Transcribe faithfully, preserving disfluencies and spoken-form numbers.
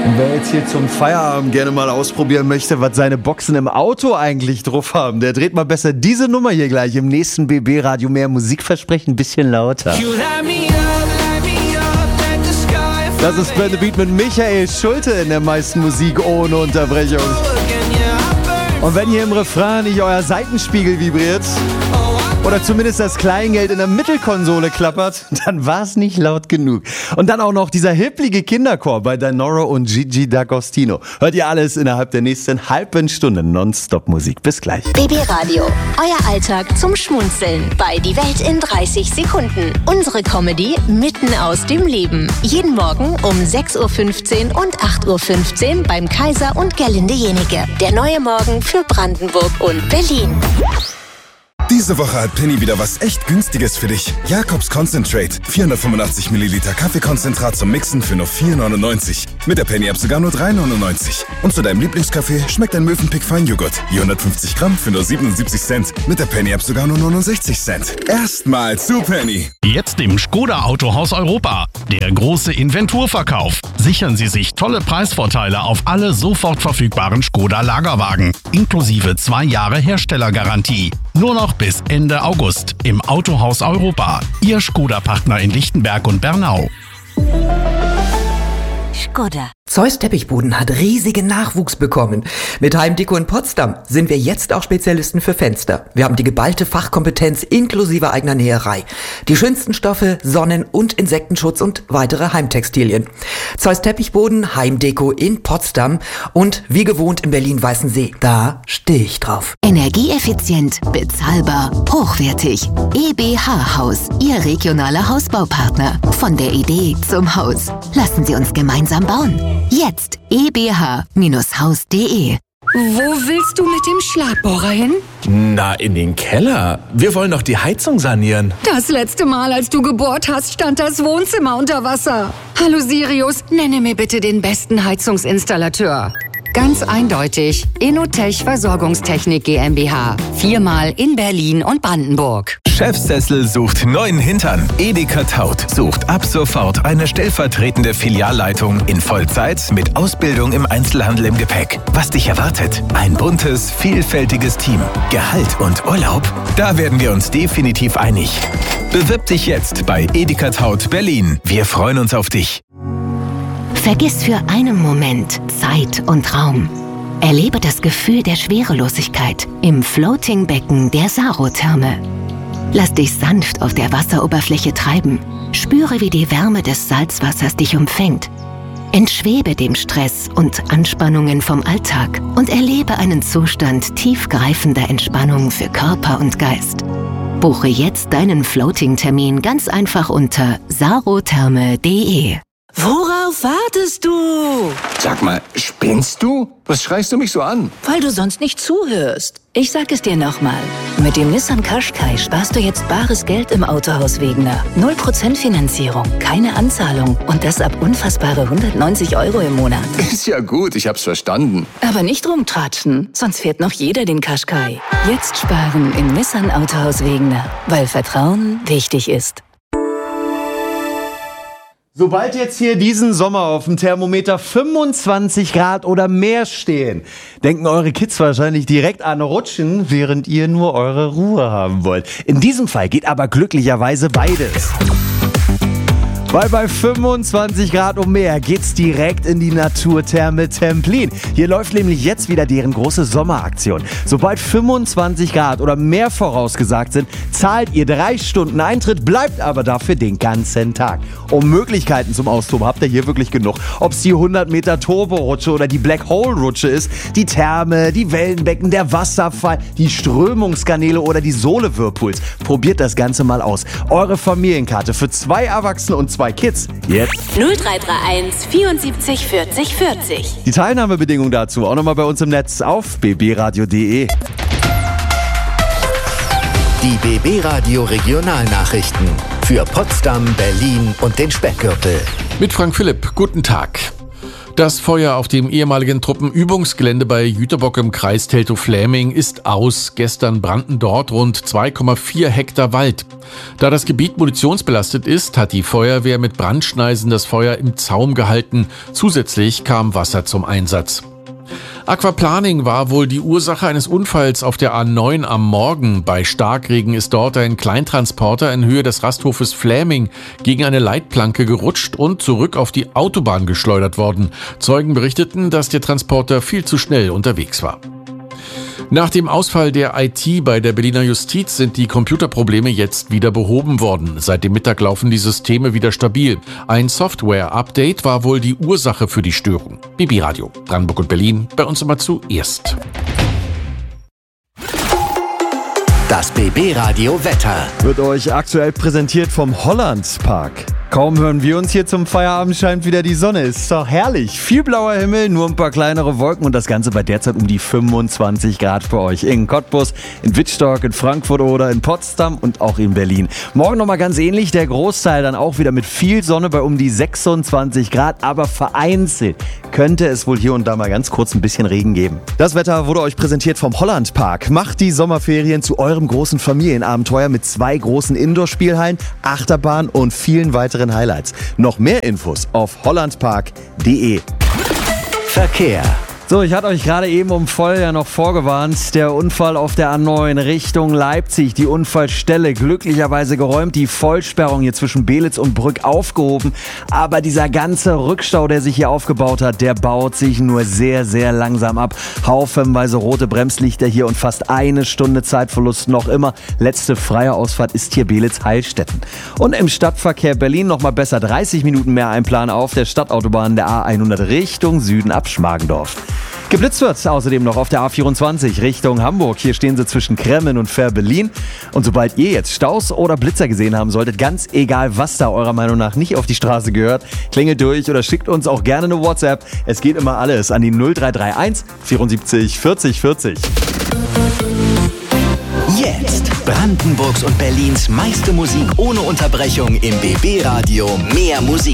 Und wer jetzt hier zum Feierabend gerne mal ausprobieren möchte, was seine Boxen im Auto eigentlich drauf haben, der dreht mal besser diese Nummer hier gleich im nächsten B B-Radio. Mehr Musikversprechen, ein bisschen lauter. Das ist Burn the Beat mit Michael Schulte in der meisten Musik ohne Unterbrechung. Und wenn hier im Refrain nicht euer Seitenspiegel vibriert oder zumindest das Kleingeld in der Mittelkonsole klappert, dann war es nicht laut genug. Und dann auch noch dieser hipplige Kinderchor bei Dinoro und Gigi D'Agostino. Hört ihr alles innerhalb der nächsten halben Stunde Nonstop-Musik. Bis gleich. B B Radio, euer Alltag zum Schmunzeln bei Die Welt in dreißig Sekunden. Unsere Comedy mitten aus dem Leben. Jeden Morgen um sechs Uhr fünfzehn und acht Uhr fünfzehn beim Kaiser und Gerlinde Jenike. Der neue Morgen für Brandenburg und Berlin. Diese Woche hat Penny wieder was echt Günstiges für dich. Jakobs Concentrate. vierhundertfünfundachtzig Milliliter Kaffeekonzentrat zum Mixen für nur vier neunundneunzig. Mit der Penny-App sogar nur drei neunundneunzig. Und zu deinem Lieblingskaffee schmeckt ein Mövenpick Feinjoghurt. Je hundertfünfzig Gramm für nur siebenundsiebzig Cent. Mit der Penny-App sogar nur neunundsechzig Cent. Erstmal zu Penny. Jetzt im Skoda Autohaus Europa. Der große Inventurverkauf. Sichern Sie sich tolle Preisvorteile auf alle sofort verfügbaren Skoda Lagerwagen. Inklusive zwei Jahre Herstellergarantie. Nur noch bis Ende August im Autohaus Europa. Ihr Skoda-Partner in Lichtenberg und Bernau. Skoda. Zeus Teppichboden hat riesigen Nachwuchs bekommen. Mit Heimdeko in Potsdam sind wir jetzt auch Spezialisten für Fenster. Wir haben die geballte Fachkompetenz inklusive eigener Näherei. Die schönsten Stoffe, Sonnen- und Insektenschutz und weitere Heimtextilien. Zeus Teppichboden, Heimdeko in Potsdam und wie gewohnt in Berlin-Weißensee. Da stehe ich drauf. Energieeffizient, bezahlbar, hochwertig. E B H Haus, Ihr regionaler Hausbaupartner. Von der Idee zum Haus. Lassen Sie uns gemeinsam bauen. Jetzt e b h Haus punkt de. Wo willst du mit dem Schlagbohrer hin? Na, in den Keller. Wir wollen doch die Heizung sanieren. Das letzte Mal, als du gebohrt hast, stand das Wohnzimmer unter Wasser. Hallo Sirius, nenne mir bitte den besten Heizungsinstallateur. Ganz eindeutig, Inotech Versorgungstechnik GmbH. Viermal in Berlin und Brandenburg. Chefsessel sucht neuen Hintern. Edeka Taut sucht ab sofort eine stellvertretende Filialleitung in Vollzeit mit Ausbildung im Einzelhandel im Gepäck. Was dich erwartet? Ein buntes, vielfältiges Team. Gehalt und Urlaub? Da werden wir uns definitiv einig. Bewirb dich jetzt bei Edeka Taut Berlin. Wir freuen uns auf dich. Vergiss für einen Moment Zeit und Raum. Erlebe das Gefühl der Schwerelosigkeit im Floating-Becken der Sarotherme. Lass dich sanft auf der Wasseroberfläche treiben. Spüre, wie die Wärme des Salzwassers dich umfängt. Entschwebe dem Stress und Anspannungen vom Alltag und erlebe einen Zustand tiefgreifender Entspannung für Körper und Geist. Buche jetzt deinen Floating-Termin ganz einfach unter sarotherme punkt de. Worauf wartest du? Sag mal, spinnst du? Was schreist du mich so an? Weil du sonst nicht zuhörst. Ich sag es dir nochmal. Mit dem Nissan Qashqai sparst du jetzt bares Geld im Autohaus Wegener. null Prozent Finanzierung, keine Anzahlung und das ab unfassbare hundertneunzig Euro im Monat. Ist ja gut, ich hab's verstanden. Aber nicht rumtratschen, sonst fährt noch jeder den Qashqai. Jetzt sparen im Nissan Autohaus Wegener, weil Vertrauen wichtig ist. Sobald jetzt hier diesen Sommer auf dem Thermometer fünfundzwanzig Grad oder mehr stehen, denken eure Kids wahrscheinlich direkt an Rutschen, während ihr nur eure Ruhe haben wollt. In diesem Fall geht aber glücklicherweise beides. Weil bei fünfundzwanzig Grad und mehr geht's direkt in die Naturtherme Templin. Hier läuft nämlich jetzt wieder deren große Sommeraktion. Sobald fünfundzwanzig Grad oder mehr vorausgesagt sind, zahlt ihr drei Stunden Eintritt, bleibt aber dafür den ganzen Tag. Um Möglichkeiten zum Austoben habt ihr hier wirklich genug. Ob es die hundert Meter Turborutsche oder die Black Hole Rutsche ist, die Therme, die Wellenbecken, der Wasserfall, die Strömungskanäle oder die Sohle-Whirlpools. Probiert das Ganze mal aus. Eure Familienkarte für zwei Erwachsene und zwei Kids. Jetzt. null drei drei eins vierundsiebzig vierzig vierzig. Die Teilnahmebedingungen dazu auch nochmal bei uns im Netz auf b b radio punkt de. Die B B-Radio Regionalnachrichten für Potsdam, Berlin und den Speckgürtel. Mit Frank Philipp, guten Tag. Das Feuer auf dem ehemaligen Truppenübungsgelände bei Jüterbock im Kreis Teltow-Fläming ist aus. Gestern brannten dort rund zwei Komma vier Hektar Wald. Da das Gebiet munitionsbelastet ist, hat die Feuerwehr mit Brandschneisen das Feuer im Zaum gehalten. Zusätzlich kam Wasser zum Einsatz. Aquaplaning war wohl die Ursache eines Unfalls auf der A neun am Morgen. Bei Starkregen ist dort ein Kleintransporter in Höhe des Rasthofes Fläming gegen eine Leitplanke gerutscht und zurück auf die Autobahn geschleudert worden. Zeugen berichteten, dass der Transporter viel zu schnell unterwegs war. Nach dem Ausfall der I T bei der Berliner Justiz sind die Computerprobleme jetzt wieder behoben worden. Seit dem Mittag laufen die Systeme wieder stabil. Ein Software-Update war wohl die Ursache für die Störung. B B Radio, Brandenburg und Berlin, bei uns immer zuerst. Das B B Radio Wetter wird euch aktuell präsentiert vom Hollandspark. Kaum hören wir uns hier zum Feierabend, scheint wieder die Sonne. Ist doch herrlich. Viel blauer Himmel, nur ein paar kleinere Wolken und das Ganze bei derzeit um die fünfundzwanzig Grad für euch. In Cottbus, in Wittstock, in Frankfurt oder in Potsdam und auch in Berlin. Morgen nochmal ganz ähnlich, der Großteil dann auch wieder mit viel Sonne bei um die sechsundzwanzig Grad, aber vereinzelt könnte es wohl hier und da mal ganz kurz ein bisschen Regen geben. Das Wetter wurde euch präsentiert vom Hollandpark. Macht die Sommerferien zu eurem großen Familienabenteuer mit zwei großen Indoor-Spielhallen, Achterbahn und vielen weiteren Highlights. Noch mehr Infos auf hollandpark punkt de. Verkehr. So, ich hatte euch gerade eben um voll ja noch vorgewarnt. Der Unfall auf der A neun Richtung Leipzig. Die Unfallstelle glücklicherweise geräumt. Die Vollsperrung hier zwischen Belitz und Brück aufgehoben. Aber dieser ganze Rückstau, der sich hier aufgebaut hat, der baut sich nur sehr, sehr langsam ab. Haufenweise rote Bremslichter hier und fast eine Stunde Zeitverlust noch immer. Letzte freie Ausfahrt ist hier Belitz-Heilstätten. Und im Stadtverkehr Berlin noch mal besser dreißig Minuten mehr einplanen auf der Stadtautobahn der A hundert Richtung Süden ab Schmargendorf. Geblitzt wird außerdem noch auf der A vierundzwanzig Richtung Hamburg. Hier stehen sie zwischen Kremmen und Fehrbellin. Und sobald ihr jetzt Staus oder Blitzer gesehen haben solltet, ganz egal, was da eurer Meinung nach nicht auf die Straße gehört, klingelt durch oder schickt uns auch gerne eine WhatsApp. Es geht immer alles an die null drei drei eins vierundsiebzig vierzig vierzig. Jetzt Brandenburgs und Berlins meiste Musik ohne Unterbrechung im B B Radio. Mehr Musik.